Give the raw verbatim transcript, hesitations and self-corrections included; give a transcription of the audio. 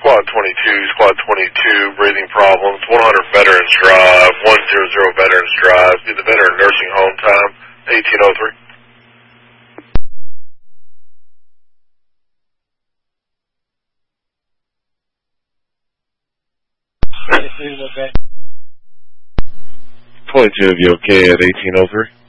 Squad twenty-two, Squad twenty-two, breathing problems, one hundred Veterans Drive, one hundred Veterans Drive, be the Veteran Nursing Home, time eighteen oh three. twenty-two, you okay at eighteen oh three?